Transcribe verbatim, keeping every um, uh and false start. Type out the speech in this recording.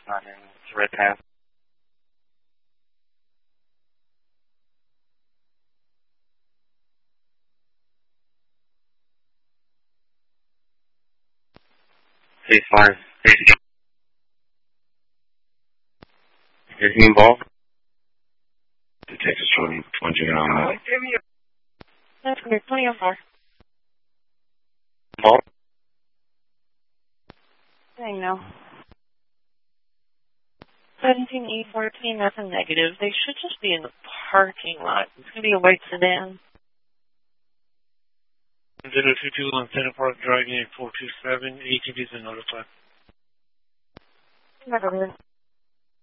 not in. It's a red path. Phase five. Phase six. Is he involved? The Texas twenty, twenty on that. That's great. twenty oh four. Involved? I know. seventeen E fourteen, that's a negative. They should just be in the parking lot. It's going to be a white sedan. zero two two on Center Park Drive, unit four two seven, A T Vs and notified. Right over here.